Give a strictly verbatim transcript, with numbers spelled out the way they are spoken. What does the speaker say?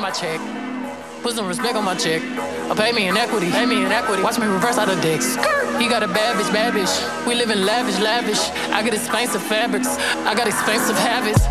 in my check. Put some respect on my check. Or pay me in equity, pay me in equity. Watch me reverse out of dicks. He got a bad bitch, bad bitch. We live in lavish, lavish. I got expensive fabrics. I got expensive habits.